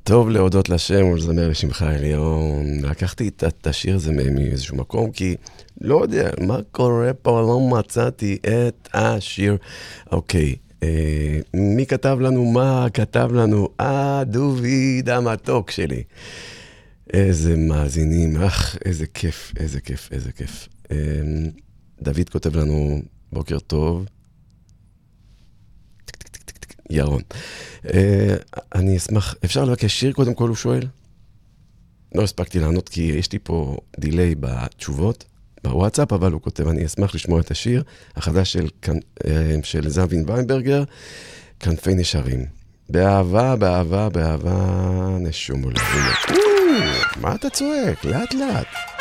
טוב להודות לשם ולזמר לשמך עליון. לקחתי את השיר הזה מאיזשהו מקום, כי לא יודע מה קורה פה, לא מצאתי את השיר. אוקיי, מי כתב לנו? מה כתב לנו? דוד המתוק שלי. איזה מאזינים, איזה כיף, איזה כיף, איזה כיף. דוד כותב לנו, בוקר טוב. ירון. אני אשמח, אפשר לבקש שיר קודם כל, הוא שואל? לא הספקתי לענות כי יש לי פה דיליי בתשובות בוואטסאפ, אבל הוא כותב, אני אשמח לשמוע את השיר החדש של זבין ויינברגר, כנפי נשרים. באהבה, באהבה, באהבה, נשום ולבונות. מה אתה צועק? לאט לאט.